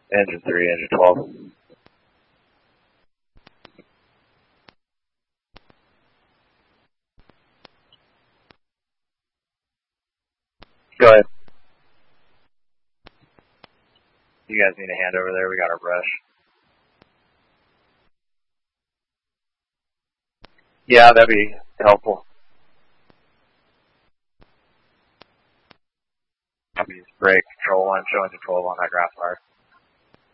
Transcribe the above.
Engine 3, engine 12. Go ahead. You guys need a hand over there? We got a brush. Yeah, that'd be helpful. Brake, control 1, show engine 12 on that grass fire.